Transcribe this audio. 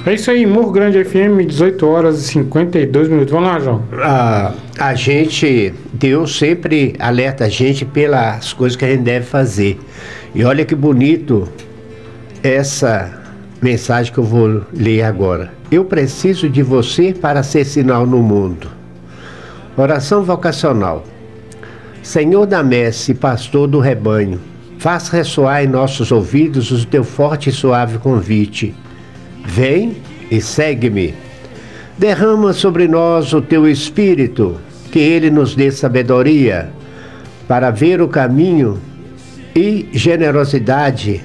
É isso aí, Morro Grande FM, 18 horas e 52 minutos. Vamos lá, João. Deus sempre alerta a gente pelas coisas que a gente deve fazer. E olha que bonito essa mensagem que eu vou ler agora. Eu preciso de você para ser sinal no mundo. Oração vocacional. Senhor da messe, pastor do rebanho, faz ressoar em nossos ouvidos o teu forte e suave convite. Vem e segue-me. Derrama sobre nós o teu Espírito, que ele nos dê sabedoria para ver o caminho e generosidade